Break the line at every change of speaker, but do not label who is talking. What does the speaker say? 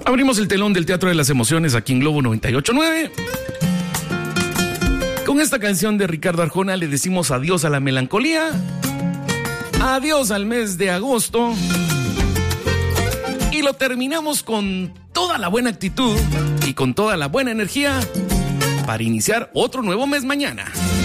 Abrimos el telón del Teatro de las Emociones aquí en Globo 98.9. Con esta canción de Ricardo Arjona le decimos adiós a la melancolía, adiós al mes de agosto y lo terminamos con toda la buena actitud y con toda la buena energía para iniciar otro nuevo mes mañana.